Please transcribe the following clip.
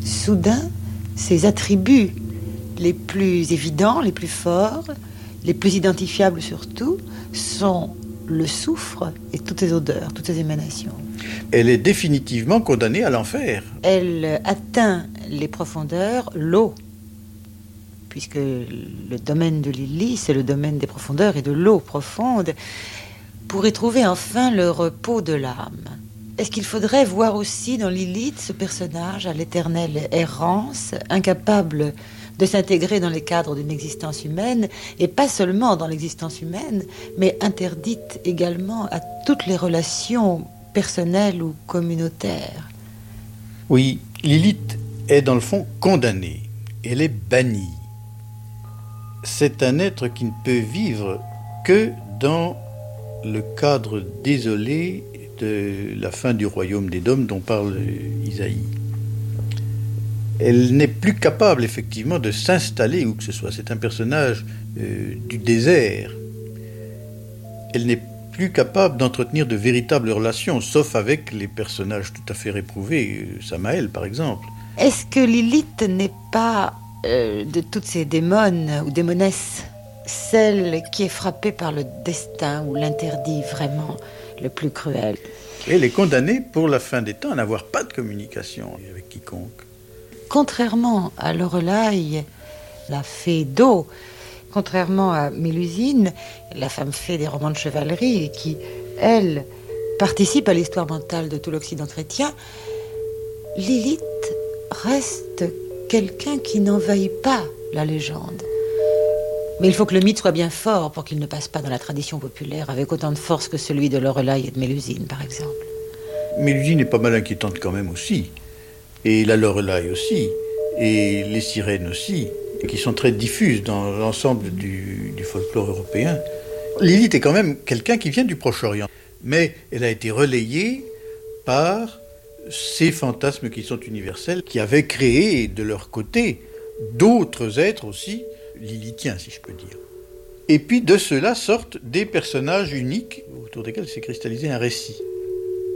soudain, ses attributs les plus évidents, les plus forts, les plus identifiables surtout, sont le soufre et toutes ses odeurs, toutes ses émanations. Elle est définitivement condamnée à l'enfer. Elle atteint les profondeurs, l'eau, puisque le domaine de Lily, c'est le domaine des profondeurs et de l'eau profonde, pour y trouver enfin le repos de l'âme. Est-ce qu'il faudrait voir aussi dans Lilith ce personnage à l'éternelle errance, incapable de s'intégrer dans les cadres d'une existence humaine, et pas seulement dans l'existence humaine, mais interdite également à toutes les relations personnelles ou communautaires? Oui, Lilith est dans le fond condamnée. Elle est bannie. C'est un être qui ne peut vivre que dans le cadre désolé de la fin du royaume d'Édom dont parle Isaïe. Elle n'est plus capable effectivement de s'installer où que ce soit. C'est un personnage du désert. Elle n'est plus capable d'entretenir de véritables relations, sauf avec les personnages tout à fait réprouvés, Samaël par exemple. Est-ce que Lilith n'est pas, de toutes ces démones ou démonesses, celle qui est frappée par le destin ou l'interdit vraiment le plus cruel? Elle est condamnée pour la fin des temps à n'avoir pas de communication avec quiconque. Contrairement à Lorelai, la fée d'eau, contrairement à Mélusine, la femme fée des romans de chevalerie, qui, elle, participe à l'histoire mentale de tout l'Occident chrétien, Lilith reste quelqu'un qui n'envahit pas la légende. Mais il faut que le mythe soit bien fort pour qu'il ne passe pas dans la tradition populaire avec autant de force que celui de Lorelai et de Mélusine, par exemple. Mélusine est pas mal inquiétante quand même aussi. Et la Lorelai aussi. Et les sirènes aussi, qui sont très diffuses dans l'ensemble du folklore européen. Lilith est quand même quelqu'un qui vient du Proche-Orient. Mais elle a été relayée par ces fantasmes qui sont universels, qui avaient créé de leur côté d'autres êtres aussi, lilithiens si je peux dire. Et puis de cela sortent des personnages uniques autour desquels s'est cristallisé un récit.